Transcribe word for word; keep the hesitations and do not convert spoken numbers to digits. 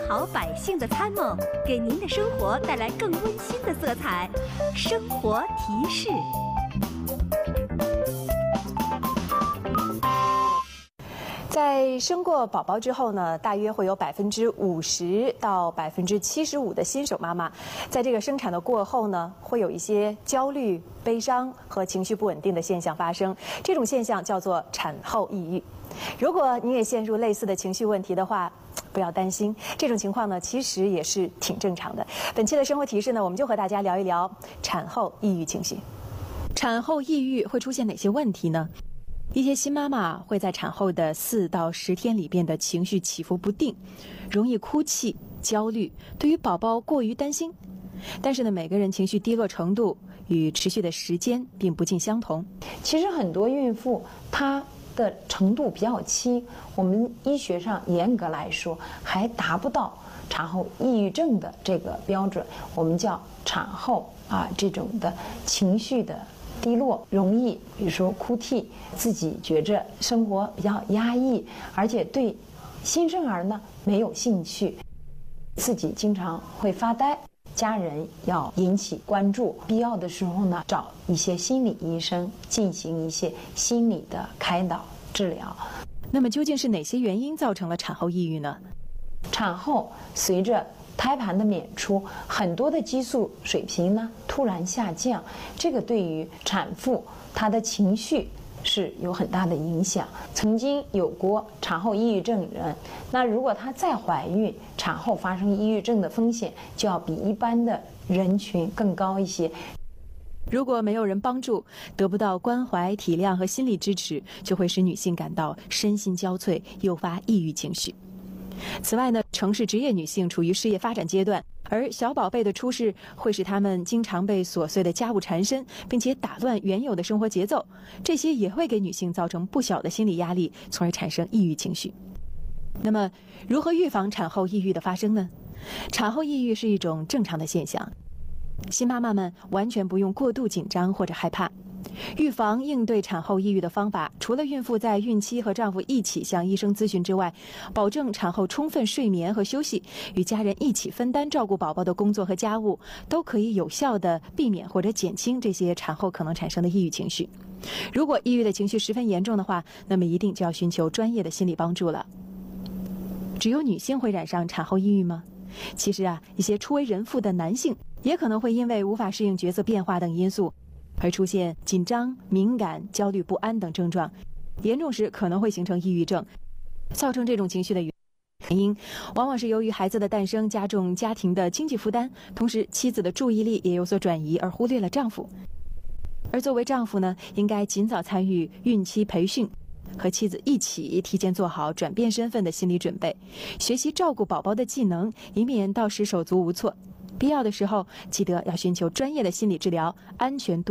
好百姓的参谋，给您的生活带来更温馨的色彩。生活提示。 在生过宝宝之后呢，大约会有百分之五十到百分之七十五的新手妈妈，在这个生产的过后呢，会有一些焦虑、悲伤和情绪不稳定的现象发生。这种现象叫做产后抑郁。如果你也陷入类似的情绪问题的话，不要担心，这种情况呢，其实也是挺正常的。本期的生活提示呢，我们就和大家聊一聊产后抑郁情绪。产后抑郁会出现哪些问题呢？一些新妈妈会在产后的四到十天里变得情绪起伏不定，容易哭泣、焦虑，对于宝宝过于担心。但是呢，每个人情绪低落程度与持续的时间并不尽相同。 其实很多孕妇她的程度比较轻，我们医学上严格来说还达不到产后抑郁症的这个标准，我们叫产后啊这种的情绪的低落，容易比如说哭泣，自己觉着生活比较压抑，而且对新生儿呢没有兴趣，自己经常会发呆，家人要引起关注，必要的时候呢找一些心理医生进行一些心理的开导治疗。 那么究竟是哪些原因造成了产后抑郁呢？ 产后随着胎盘的娩出，很多的激素水平呢突然下降，这个对于产妇她的情绪是有很大的影响。曾经有过产后抑郁症人，那如果她再怀孕，产后发生抑郁症的风险就要比一般的人群更高一些。 如果没有人帮助，得不到关怀、体谅和心理支持，就会使女性感到身心交瘁，诱发抑郁情绪。此外呢，城市职业女性处于事业发展阶段，而小宝贝的出世会使她们经常被琐碎的家务缠身，并且打乱原有的生活节奏，这些也会给女性造成不小的心理压力，从而产生抑郁情绪。那么，如何预防产后抑郁的发生呢？产后抑郁是一种正常的现象，新妈妈们完全不用过度紧张或者害怕。预防应对产后抑郁的方法，除了孕妇在孕期和丈夫一起向医生咨询之外，保证产后充分睡眠和休息，与家人一起分担照顾宝宝的工作和家务，都可以有效地避免或者减轻这些产后可能产生的抑郁情绪。如果抑郁的情绪十分严重的话，那么一定就要寻求专业的心理帮助了。只有女性会染上产后抑郁吗？其实啊，一些初为人父的男性也可能会因为无法适应角色变化等因素而出现紧张、敏感、焦虑不安等症状，严重时可能会形成抑郁症。造成这种情绪的原因往往是由于孩子的诞生加重家庭的经济负担，同时妻子的注意力也有所转移，而忽略了丈夫。而作为丈夫呢，应该尽早参与孕期培训，和妻子一起提前做好转变身份的心理准备，学习照顾宝宝的技能，以免到时手足无措。必要的时候，记得要寻求专业的心理治疗，安全度